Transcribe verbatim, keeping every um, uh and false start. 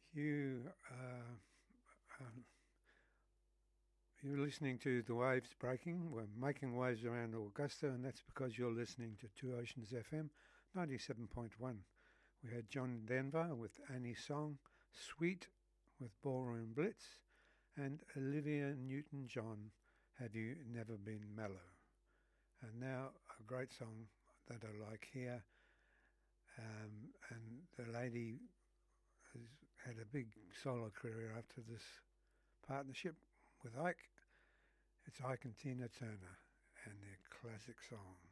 You, uh, um, you're listening to The Waves Breaking. We're making waves around Augusta, and that's because you're listening to Two Oceans F M, ninety-seven point one. We had John Denver with Annie's Song, Sweet with Ballroom Blitz, and Olivia Newton-John, Have You Never Been Mellow? And now a great song that I like here, um, and the lady has had a big solo career after this partnership with Ike. It's Ike and Tina Turner and their classic song.